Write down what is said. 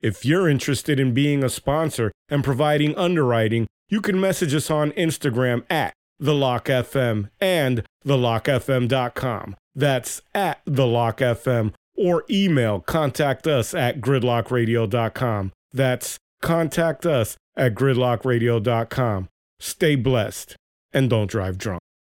If you're interested in being a sponsor and providing underwriting, you can message us on Instagram at TheLockFM and TheLockFM.com. That's at TheLockFM, or email contact us at GridlockRadio.com. That's contact us at GridlockRadio.com. Stay blessed and don't drive drunk.